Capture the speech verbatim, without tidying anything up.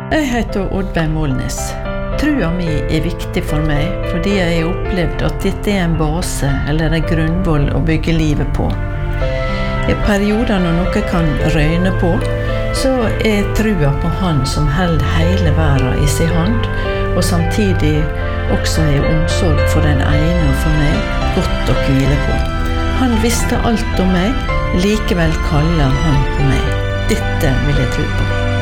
Jeg heter Oddveig Målnes. Trua mi er viktig for meg, fordi jeg har opplevd at dette er en base eller en grunnvoll å bygge livet på. I perioder når noe kan røyne på, så er trua på Han som holder hele verden i sin hånd, og samtidig også er omsorg for den ene og for meg godt å hvile på. Han visste alt om meg, likevel kaller han på meg. Dette vil jeg tro på.